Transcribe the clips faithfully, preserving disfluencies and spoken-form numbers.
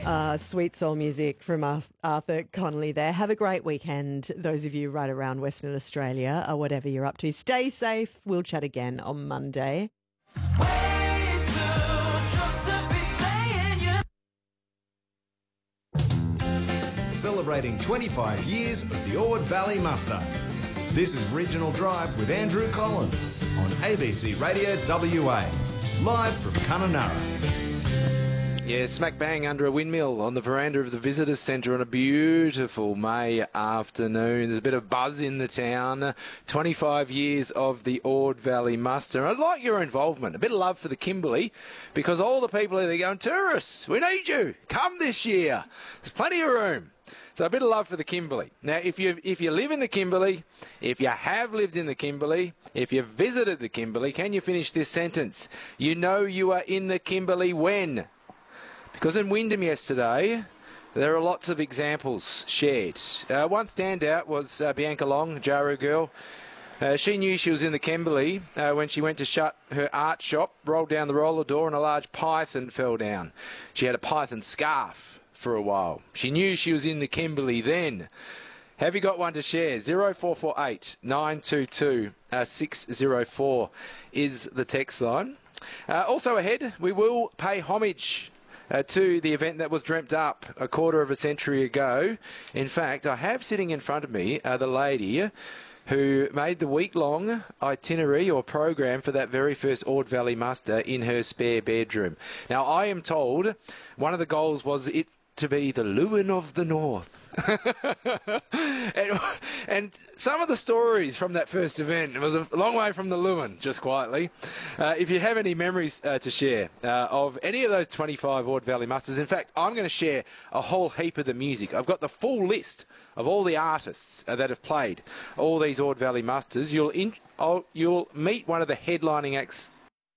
Uh, sweet soul music from Arthur Connolly there. Have a great weekend, those of you right around Western Australia or whatever you're up to. Stay safe. We'll chat again on Monday. Celebrating twenty-five years of the Ord Valley Muster. This is Regional Drive with Andrew Collins on A B C Radio W A, live from Kununurra. Yeah, smack bang under a windmill on the veranda of the Visitors Centre on a beautiful May afternoon. There's a bit of buzz in the town. twenty-five years of the Ord Valley Muster. I'd like your involvement, a bit of love for the Kimberley, because all the people are there going, tourists, we need you. Come this year. There's plenty of room. So a bit of love for the Kimberley. Now, if you if you live in the Kimberley, if you have lived in the Kimberley, if you've visited the Kimberley, can you finish this sentence? You know you are in the Kimberley when? Because in Wyndham yesterday, there are lots of examples shared. Uh, one standout was uh, Bianca Long, Jaru girl. Uh, she knew she was in the Kimberley uh, when she went to shut her art shop, rolled down the roller door and a large python fell down. She had a python scarf for a while. She knew she was in the Kimberley then. Have you got one to share? zero four four eight nine two two six zero four is the text line. Uh, also ahead, we will pay homage Uh, to the event that was dreamt up a quarter of a century ago. In fact, I have sitting in front of me uh, the lady who made the week-long itinerary or program for that very first Ord Valley Muster in her spare bedroom. Now, I am told one of the goals was it to be the Lewin of the North. and, and some of the stories from that first event, it was a long way from the Lewin, just quietly. Uh, if you have any memories uh, to share uh, of any of those twenty-five Ord Valley Musters, in fact, I'm going to share a whole heap of the music. I've got the full list of all the artists uh, that have played all these Ord Valley Musters. You'll, in, I'll, you'll meet one of the headlining acts.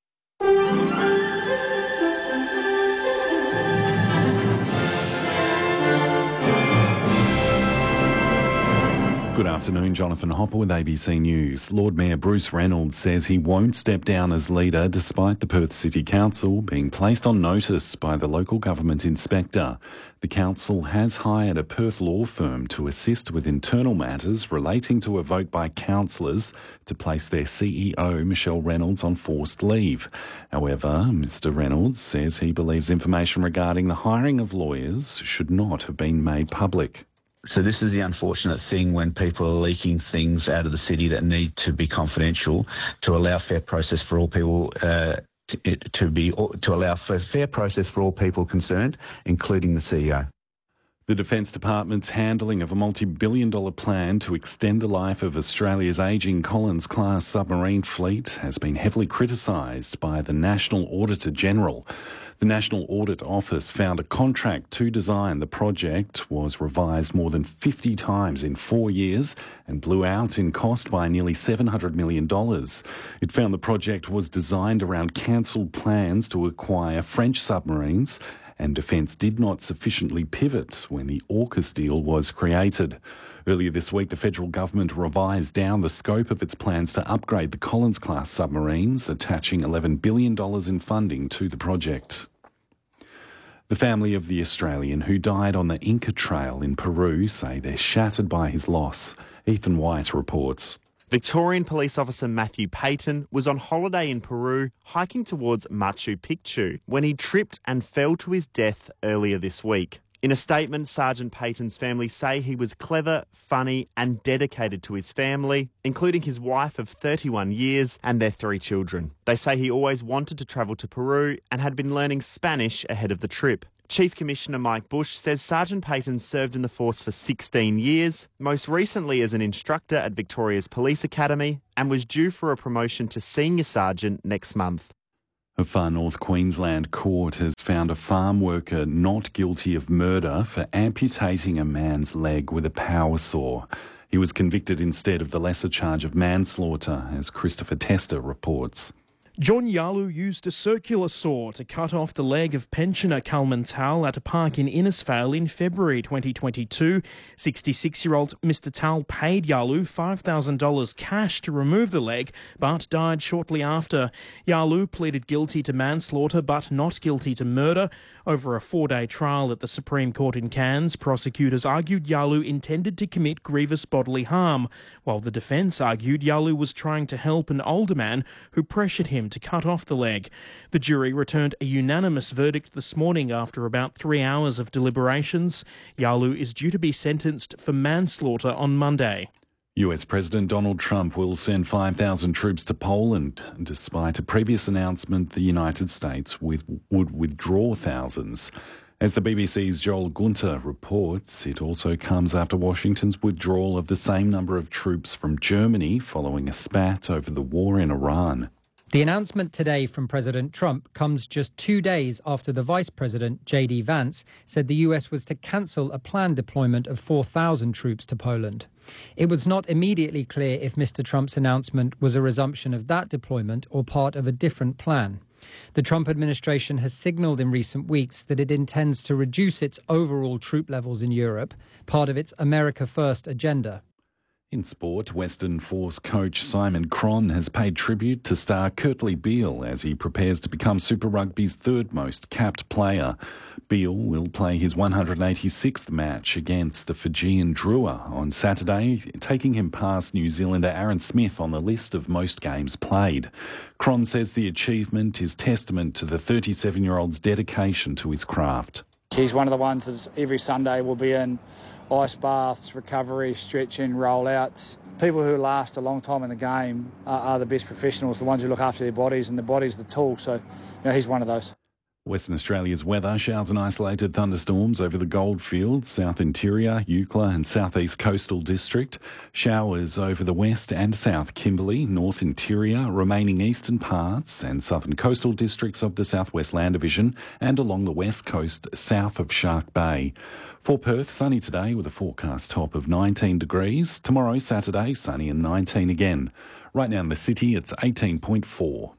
Good afternoon, Jonathan Hopper with A B C News. Lord Mayor Bruce Reynolds says he won't step down as leader despite the Perth City Council being placed on notice by the local government inspector. The council has hired a Perth law firm to assist with internal matters relating to a vote by councillors to place their C E O, Michelle Reynolds, on forced leave. However, Mr Reynolds says he believes information regarding the hiring of lawyers should not have been made public. So this is the unfortunate thing when people are leaking things out of the city that need to be confidential to allow fair process for all people, uh, to, to be to allow for fair process for all people concerned, including the C E O. The Defence Department's handling of a multi-billion dollar plan to extend the life of Australia's ageing Collins-class submarine fleet has been heavily criticised by the National Auditor-General. The National Audit Office found a contract to design the project was revised more than fifty times in four years and blew out in cost by nearly seven hundred million dollars. It found the project was designed around cancelled plans to acquire French submarines, and Defence did not sufficiently pivot when the AUKUS deal was created. Earlier this week, the federal government revised down the scope of its plans to upgrade the Collins-class submarines, attaching eleven billion dollars in funding to the project. The family of the Australian who died on the Inca Trail in Peru say they're shattered by his loss. Ethan White reports. Victorian police officer Matthew Payton was on holiday in Peru, hiking towards Machu Picchu, when he tripped and fell to his death earlier this week. In a statement, Sergeant Payton's family say he was clever, funny and dedicated to his family, including his wife of thirty-one years and their three children. They say he always wanted to travel to Peru and had been learning Spanish ahead of the trip. Chief Commissioner Mike Bush says Sergeant Payton served in the force for sixteen years, most recently as an instructor at Victoria's Police Academy, and was due for a promotion to Senior Sergeant next month. A Far North Queensland court has found a farm worker not guilty of murder for amputating a man's leg with a power saw. He was convicted instead of the lesser charge of manslaughter, as Christopher Tester reports. John Yalu used a circular saw to cut off the leg of pensioner Kalman Tal at a park in Innisfail in February twenty twenty-two. sixty-six-year-old Mister Tal paid Yalu five thousand dollars cash to remove the leg, but died shortly after. Yalu pleaded guilty to manslaughter but not guilty to murder. Over a four-day trial at the Supreme Court in Cairns, prosecutors argued Yalu intended to commit grievous bodily harm, while the defence argued Yalu was trying to help an older man who pressured him to cut off the leg. The jury returned a unanimous verdict this morning after about three hours of deliberations. Yalu is due to be sentenced for manslaughter on Monday. U S President Donald Trump will send five thousand troops to Poland, despite a previous announcement the United States would withdraw thousands. As the B B C's Joel Gunter reports, it also comes after Washington's withdrawal of the same number of troops from Germany following a spat over the war in Iran. The announcement today from President Trump comes just two days after the Vice President, J D Vance, said the U S was to cancel a planned deployment of four thousand troops to Poland. It was not immediately clear if Mister Trump's announcement was a resumption of that deployment or part of a different plan. The Trump administration has signalled in recent weeks that it intends to reduce its overall troop levels in Europe, part of its America First agenda. In sport, Western Force coach Simon Cron has paid tribute to star Kurtley Beale as he prepares to become Super Rugby's third most capped player. Beale will play his one hundred eighty-sixth match against the Fijian Drua on Saturday, taking him past New Zealander Aaron Smith on the list of most games played. Cron says the achievement is testament to the thirty-seven-year-old's dedication to his craft. He's one of the ones that every Sunday will be in ice baths, recovery, stretching, rollouts. People who last a long time in the game are, are the best professionals, the ones who look after their bodies, and the body's the tool. So, you know, he's one of those. Western Australia's weather: showers and isolated thunderstorms over the Goldfields, South Interior, Eucla and Southeast Coastal District. Showers over the West and South Kimberley, North Interior, remaining eastern parts and southern coastal districts of the Southwest Land Division and along the west coast south of Shark Bay. For Perth, sunny today with a forecast top of nineteen degrees. Tomorrow, Saturday, sunny and nineteen again. Right now in the city, it's eighteen point four.